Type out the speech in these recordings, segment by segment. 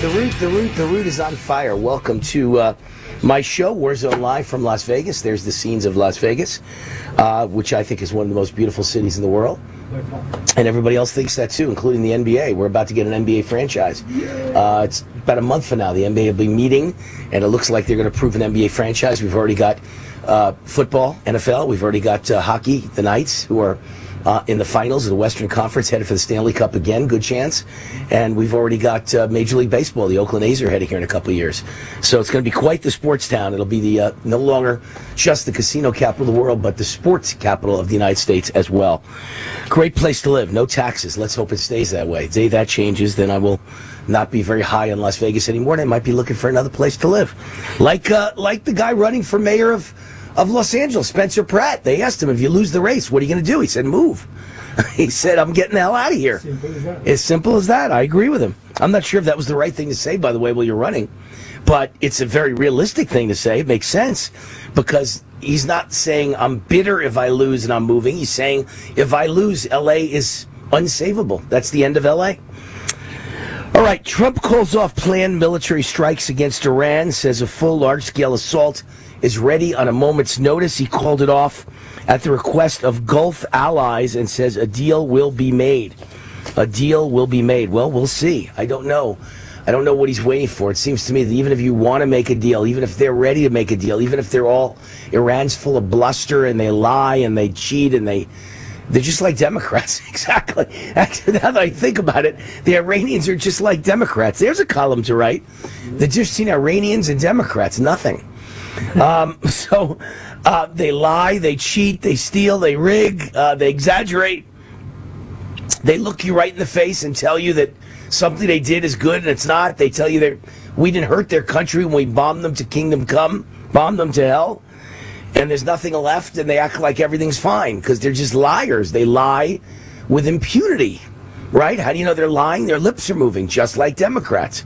The root is on fire. Welcome to my show, Warzone Live from Las Vegas. There's the scenes of Las Vegas, which I think is one of the most beautiful cities in the world. And everybody else thinks that too, including the NBA. We're about to get an NBA franchise. It's about a month from now. The NBA will be meeting, and it looks like they're going to approve an NBA franchise. We've already got football, NFL. We've already got hockey, the Knights, who are in the finals of the Western Conference, headed for the Stanley Cup again, good chance. And we've already got Major League Baseball. The Oakland A's are heading here in a couple of years. So it's going to be quite the sports town. It'll be the no longer just the casino capital of the world, but the sports capital of the United States as well. Great place to live. No taxes. Let's hope it stays that way. The day that changes, then I will not be very high on Las Vegas anymore, and I might be looking for another place to live. Like the guy running for mayor of Los Angeles, Spencer Pratt. They asked him, if you lose the race, what are you going to do? He said, move. He said, I'm getting the hell out of here. Simple as that. As simple as that. I agree with him. I'm not sure if that was the right thing to say, by the way, while you're running. But it's a very realistic thing to say. It makes sense. Because he's not saying, I'm bitter if I lose and I'm moving. He's saying, if I lose, L.A. is unsavable. That's the end of L.A. All right, Trump calls off planned military strikes against Iran, says a full large-scale assault is ready on a moment's notice. He called it off at the request of Gulf allies and says a deal will be made. A deal will be made. Well, we'll see. I don't know. I don't know what he's waiting for. It seems to me that even if you want to make a deal, even if they're ready to make a deal, even if they're all, Iran's full of bluster and they lie and they cheat and they're just like Democrats. Exactly. Actually, now that I think about it, the Iranians are just like Democrats. There's a column to write. The difference between Iranians and Democrats, nothing. So they lie, they cheat, they steal, they rig, they exaggerate. They look you right in the face and tell you that something they did is good and it's not. They tell you that we didn't hurt their country when we bombed them to kingdom come, bombed them to hell, and there's nothing left, and they act like everything's fine because they're just liars. They lie with impunity, right? How do you know they're lying? Their lips are moving, just like Democrats.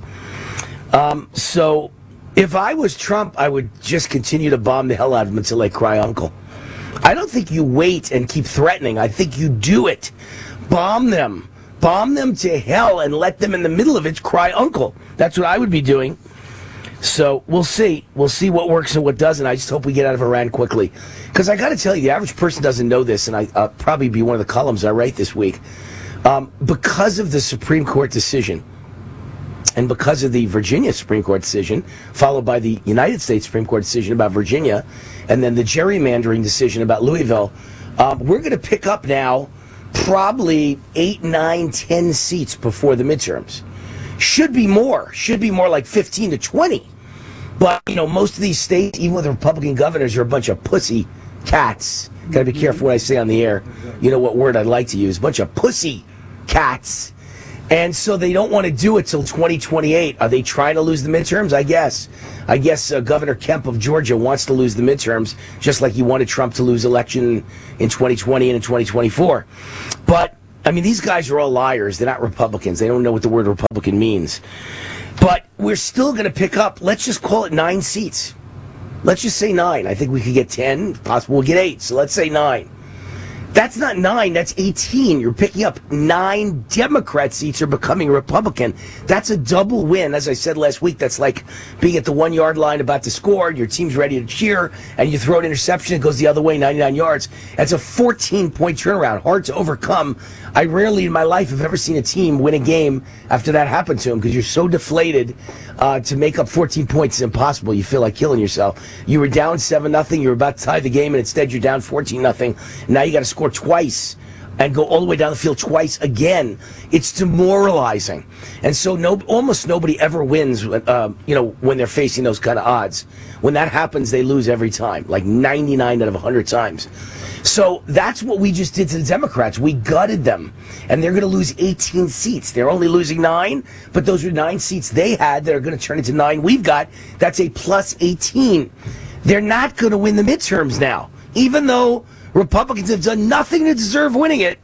So if I was Trump, I would just continue to bomb the hell out of them until they cry uncle. I don't think you wait and keep threatening. I think you do it. Bomb them. Bomb them to hell and let them in the middle of it cry uncle. That's what I would be doing. So we'll see. We'll see what works and what doesn't. I just hope we get out of Iran quickly. Because I got to tell you, the average person doesn't know this, and I'll probably be one of the columns I write this week. Because of the Supreme Court decision, and because of the Virginia Supreme Court decision, followed by the United States Supreme Court decision about Virginia, and then the gerrymandering decision about Louisville, we're going to pick up now probably 8, 9, 10 seats before the midterms. Should be more like 15 to 20. But, most of these states, even with Republican governors, are a bunch of pussy cats. Got to be careful what I say on the air. You know what word I'd like to use. Bunch of pussy cats. And so they don't want to do it till 2028. Are they trying to lose the midterms? I guess Governor Kemp of Georgia wants to lose the midterms, just like he wanted Trump to lose election in 2020 and in 2024. But, these guys are all liars. They're not Republicans. They don't know what the word Republican means. But we're still going to pick up, let's just call it 9 seats. Let's just say 9. I think we could get 10. Possible we'll get 8. So let's say 9. That's not 9, that's 18. You're picking up 9 Democrat seats are becoming Republican. That's a double win. As I said last week, that's like being at the 1-yard line about to score, your team's ready to cheer, and you throw an interception, it goes the other way, 99 yards. That's a 14-point turnaround, hard to overcome. I rarely in my life have ever seen a team win a game after that happened to them, because you're so deflated to make up 14 points is impossible. You feel like killing yourself. You were down 7-0, you were about to tie the game, and instead you're down 14-0. Now you got to score twice and go all the way down the field twice again. It's demoralizing. And so almost nobody ever wins when they're facing those kind of odds. When that happens, they lose every time, like 99 out of 100 times. So that's what we just did to the Democrats. We gutted them, and they're going to lose 18 seats. They're only losing 9, but those are 9 seats they had that are going to turn into 9 we've got. That's a plus 18. They're not going to win the midterms now, even though Republicans have done nothing to deserve winning it.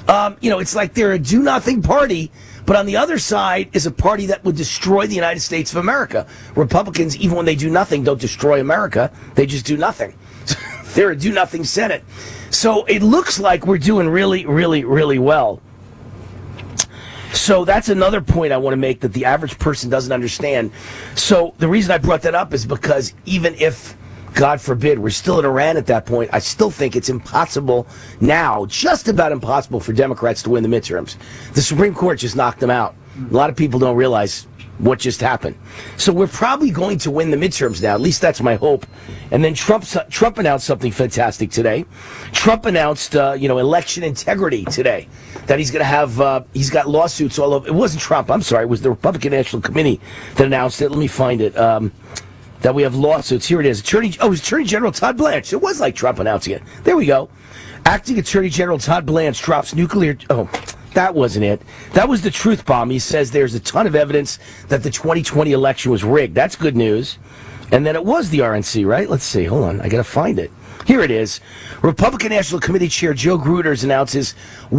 It's like they're a do-nothing party, but on the other side is a party that would destroy the United States of America. Republicans, even when they do nothing, don't destroy America. They just do nothing. They're a do-nothing Senate. So it looks like we're doing really, really, really well. So that's another point I want to make that the average person doesn't understand. So the reason I brought that up is because even if, God forbid, we're still in Iran at that point, I still think it's impossible now, just about impossible for Democrats to win the midterms. The Supreme Court just knocked them out. A lot of people don't realize what just happened. So we're probably going to win the midterms now. At least that's my hope. And then Trump announced something fantastic today. Trump announced, election integrity today. That he's going to have, he's got lawsuits all over. It wasn't Trump, I'm sorry. It was the Republican National Committee that announced it. Let me find it. That we have lawsuits. Here it is. It was Attorney General Todd Blanche. It was like Trump announcing it. There we go. Acting Attorney General Todd Blanche drops nuclear... Oh, that wasn't it. That was the truth bomb. He says there's a ton of evidence that the 2020 election was rigged. That's good news. And then it was the RNC, right? Let's see. Hold on. I got to find it. Here it is. Republican National Committee Chair Joe Gruters announces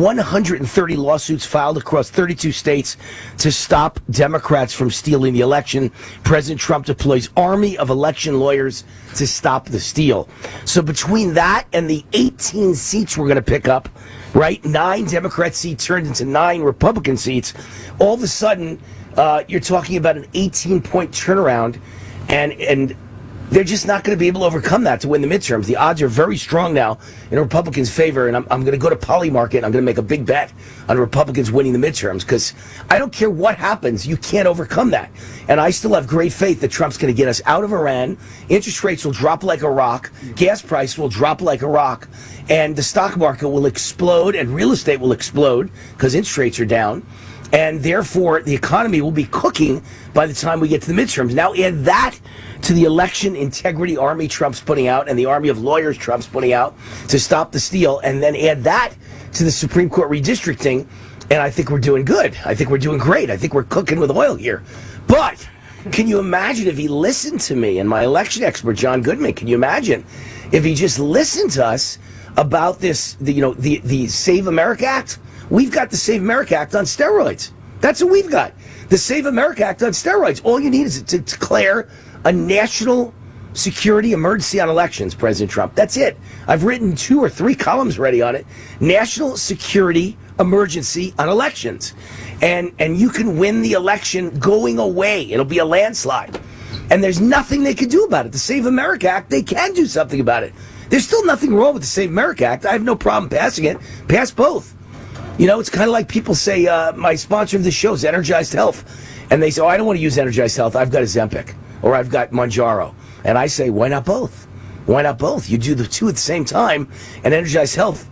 130 lawsuits filed across 32 states to stop Democrats from stealing the election. President Trump deploys army of election lawyers to stop the steal. So between that and the 18 seats we're going to pick up, right, 9 Democrat seats turned into 9 Republican seats, all of a sudden you're talking about an 18-point turnaround, and they're just not going to be able to overcome that to win the midterms. The odds are very strong now in Republicans' favor, and I'm going to go to Polymarket and I'm going to make a big bet on Republicans winning the midterms, because I don't care what happens, you can't overcome that. And I still have great faith that Trump's going to get us out of Iran. Interest rates will drop like a rock. Gas price will drop like a rock. And the stock market will explode, and real estate will explode because interest rates are down. And therefore, the economy will be cooking by the time we get to the midterms. Now add that to the election integrity army Trump's putting out and the army of lawyers Trump's putting out to stop the steal, and then add that to the Supreme Court redistricting, and I think we're doing good. I think we're doing great. I think we're cooking with oil here. But can you imagine if he listened to me and my election expert, John Goodman? Can you imagine if he just listened to us about this, the Save America Act? We've got the Save America Act on steroids. That's what we've got. The Save America Act on steroids. All you need is to declare a national security emergency on elections, President Trump. That's it. I've written 2 or 3 columns ready on it. National security emergency on elections. And you can win the election going away. It'll be a landslide. And there's nothing they can do about it. The Save America Act, they can do something about it. There's still nothing wrong with the Save America Act. I have no problem passing it. Pass both. It's kind of like people say, my sponsor of the show is Energized Health. And they say, I don't want to use Energized Health. I've got Ozempic. Or I've got Mounjaro. And I say, why not both? Why not both? You do the two at the same time. And Energized Health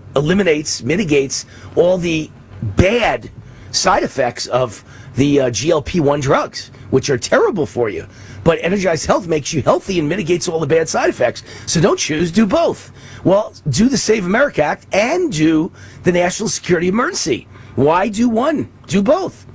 mitigates all the bad side effects of the GLP-1 drugs, which are terrible for you. But Energized Health makes you healthy and mitigates all the bad side effects. So don't choose, do both. Well, do the Save America Act and do the National Security Emergency. Why do one? Do both.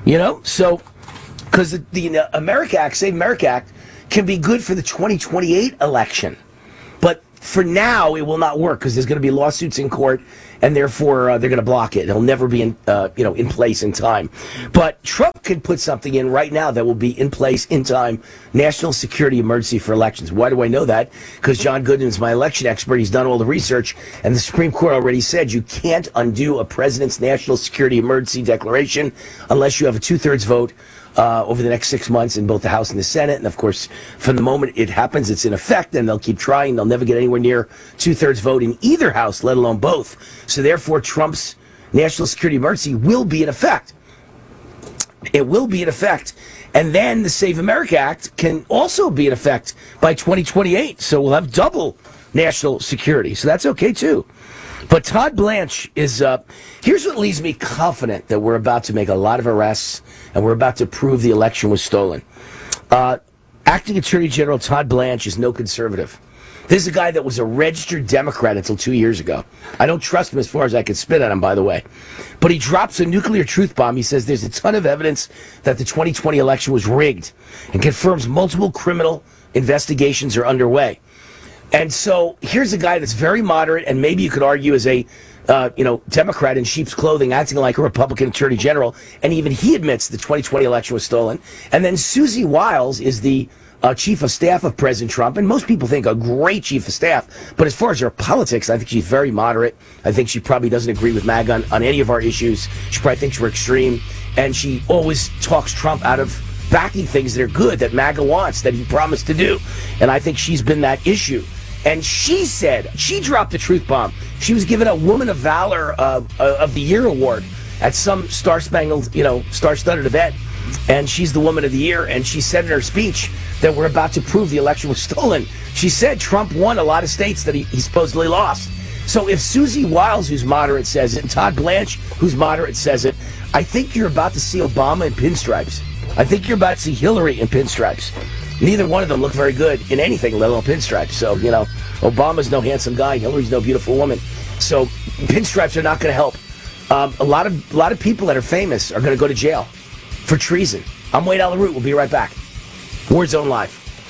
So, because the America Act, Save America Act, can be good for the 2028 election. But for now, it will not work because there's going to be lawsuits in court, and therefore they're going to block it. It'll never be in place in time. But Trump could put something in right now that will be in place in time. National security emergency for elections. Why do I know that? Because John Goodman is my election expert. He's done all the research, and the Supreme Court already said you can't undo a president's national security emergency declaration unless you have a 2/3 vote over the next 6 months in both the House and the Senate. And of course, from the moment it happens, it's in effect, and they'll keep trying. They'll never get anywhere near 2/3 vote in either House, let alone both. So therefore, Trump's national security emergency will be in effect. It will be in effect. And then the Save America Act can also be in effect by 2028. So we'll have double national security. So that's okay, too. But Todd Blanche is, here's what leaves me confident that we're about to make a lot of arrests and we're about to prove the election was stolen. Acting Attorney General Todd Blanche is no conservative. This is a guy that was a registered Democrat until 2 years ago. I don't trust him as far as I can spit at him, by the way. But he drops a nuclear truth bomb. He says there's a ton of evidence that the 2020 election was rigged and confirms multiple criminal investigations are underway. And so here's a guy that's very moderate and maybe you could argue is a Democrat in sheep's clothing acting like a Republican attorney general. And even he admits the 2020 election was stolen. And then Susie Wiles is the chief of staff of President Trump, and most people think a great chief of staff. But as far as her politics, I think she's very moderate. I think she probably doesn't agree with MAGA on any of our issues. She probably thinks we're extreme, and she always talks Trump out of backing things that are good, that MAGA wants, that he promised to do. And I think she's been that issue. And she said, she dropped the truth bomb. She was given a Woman of Valor of the Year award at some star-spangled, star-studded event. And she's the Woman of the Year. And she said in her speech that we're about to prove the election was stolen. She said Trump won a lot of states that he supposedly lost. So if Susie Wiles, who's moderate, says it, and Todd Blanche, who's moderate, says it, I think you're about to see Obama in pinstripes. I think you're about to see Hillary in pinstripes. Neither one of them look very good in anything, let alone pinstripes. So, Obama's no handsome guy. Hillary's no beautiful woman. So pinstripes are not going to help. A lot of people that are famous are going to go to jail for treason. I'm Wade Alaroot. We'll be right back. Warzone Live.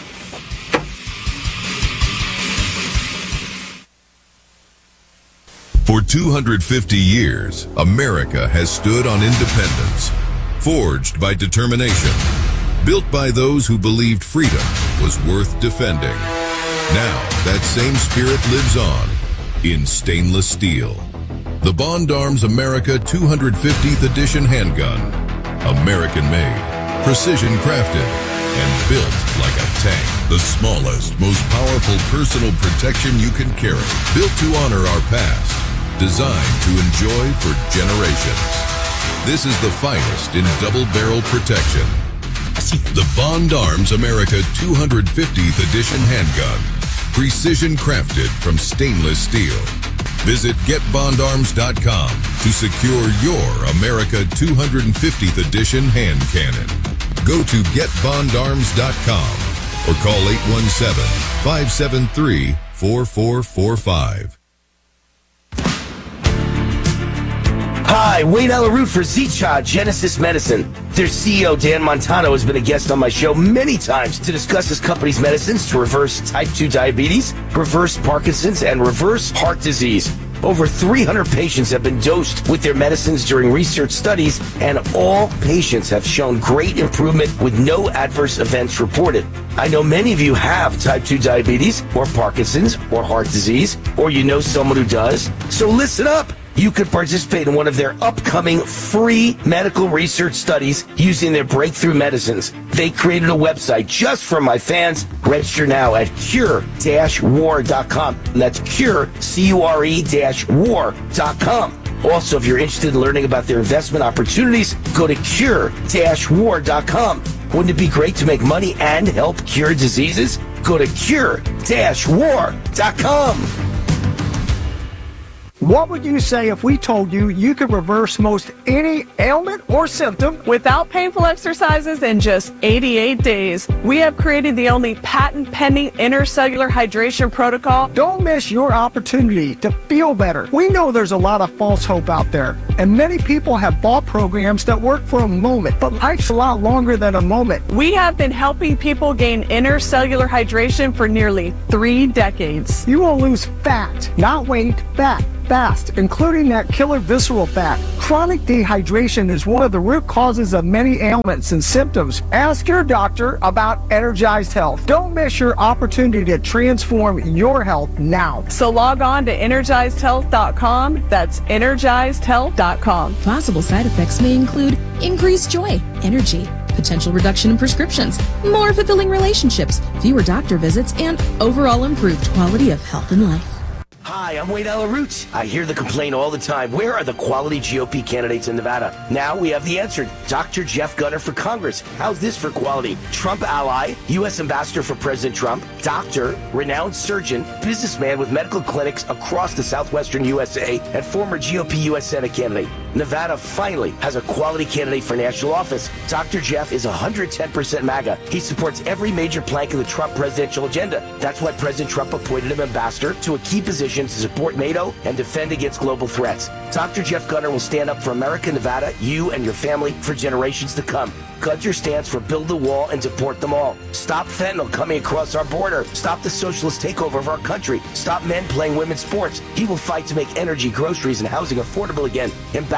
For 250 years, America has stood on independence, forged by determination, built by those who believed freedom was worth defending. Now, that same spirit lives on in stainless steel. The Bond Arms America 250th Edition handgun. American-made, precision-crafted, and built like a tank. The smallest, most powerful personal protection you can carry. Built to honor our past. Designed to enjoy for generations. This is the finest in double-barrel protection. The Bond Arms America 250th Edition handgun. Precision crafted from stainless steel. Visit GetBondArms.com to secure your America 250th Edition hand cannon. Go to GetBondArms.com or call 817-573-4445. Hi, Wade Alaroot for Zicha Genesis Medicine. Their CEO, Dan Montano, has been a guest on my show many times to discuss his company's medicines to reverse type 2 diabetes, reverse Parkinson's, and reverse heart disease. Over 300 patients have been dosed with their medicines during research studies, and all patients have shown great improvement with no adverse events reported. I know many of you have type 2 diabetes, or Parkinson's, or heart disease, or you know someone who does. So listen up. You could participate in one of their upcoming free medical research studies using their breakthrough medicines. They created a website just for my fans. Register now at cure-war.com. That's cure, C-U-R-E-war.com. Also, if you're interested in learning about their investment opportunities, go to cure-war.com. Wouldn't it be great to make money and help cure diseases? Go to cure-war.com. What would you say if we told you you could reverse most any ailment or symptom without painful exercises in just 88 days? We have created the only patent-pending intercellular hydration protocol. Don't miss your opportunity to feel better. We know there's a lot of false hope out there, and many people have bought programs that work for a moment, but life's a lot longer than a moment. We have been helping people gain intercellular hydration for nearly 3 decades. You will lose fat, not weight, fat. Fast, including that killer visceral fat. Chronic dehydration is one of the root causes of many ailments and symptoms. Ask your doctor about Energized Health. Don't miss your opportunity to transform your health now. So log on to EnergizedHealth.com. That's EnergizedHealth.com. Possible side effects may include increased joy, energy, potential reduction in prescriptions, more fulfilling relationships, fewer doctor visits, and overall improved quality of health and life. Hi, I'm Wade Alaroot. I hear the complaint all the time. Where are the quality GOP candidates in Nevada? Now we have the answer. Dr. Jeff Gunter for Congress. How's this for quality? Trump ally, U.S. Ambassador for President Trump, doctor, renowned surgeon, businessman with medical clinics across the southwestern USA, and former GOP U.S. Senate candidate. Nevada finally has a quality candidate for national office. Dr. Jeff is 110% MAGA. He supports every major plank of the Trump presidential agenda. That's why President Trump appointed him ambassador to a key position to support NATO and defend against global threats. Dr. Jeff Gunter will stand up for America, Nevada, you and your family for generations to come. Gunter stands for build the wall and deport them all. Stop fentanyl coming across our border. Stop the socialist takeover of our country. Stop men playing women's sports. He will fight to make energy, groceries, and housing affordable again. Ambassador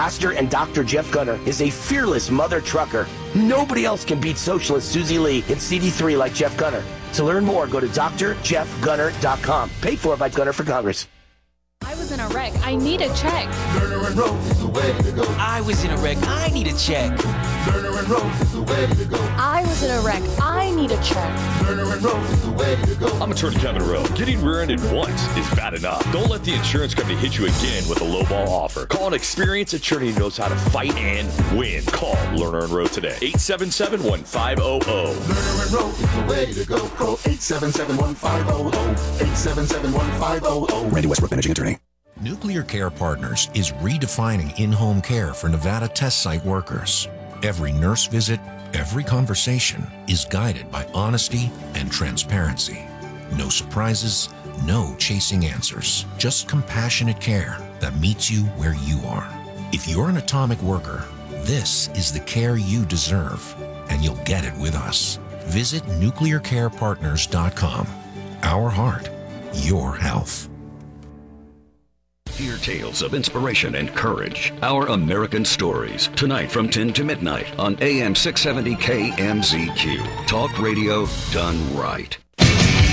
Pastor and Dr. Jeff Gunner is a fearless mother trucker. Nobody else can beat socialist Susie Lee in CD3 like Jeff Gunner. To learn more, go to drjeffgunner.com. Paid for by Gunner for Congress. I was in a wreck. I need a check. Lerner and Rose is the way to go. I was in a wreck. I need a check. Lerner and Rose is the way to go. I was in a wreck. I need a check. Lerner and Rose is the way to go. I'm Attorney Kevin Rowe. Getting rear-ended once is bad enough. Don't let the insurance company hit you again with a lowball offer. Call an experienced attorney who knows how to fight and win. Call Lerner and Rowe today. 877-1500. Lerner and Rose is the way to go. Call 877-1500. 877-1500. Randy Westbrook, managing attorney. Nuclear Care Partners is redefining in-home care for Nevada test site workers. Every nurse visit, every conversation is guided by honesty and transparency. No surprises, no chasing answers, just compassionate care that meets you where you are. If you're an atomic worker, this is the care you deserve, and you'll get it with us. Visit nuclearcarepartners.com. Our heart, your health. Hear tales of inspiration and courage. Our American Stories. Tonight from 10 to midnight on AM 670 KMZQ. Talk radio done right.